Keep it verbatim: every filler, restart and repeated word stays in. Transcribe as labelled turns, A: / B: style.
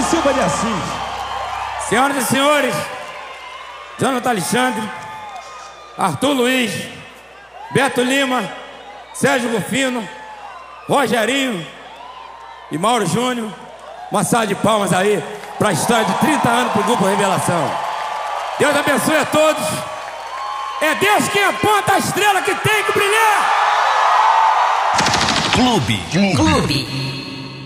A: Silva de Assis.
B: Senhoras e senhores, Jonathan Alexandre, Arthur Luiz, Beto Lima, Sérgio Rufino, Rogerinho e Mauro Júnior. Uma salva de palmas aí para a história de trinta anos pro Grupo Revelação. Deus abençoe a todos. É Deus quem aponta a estrela que tem que brilhar.
C: Clube. Clube.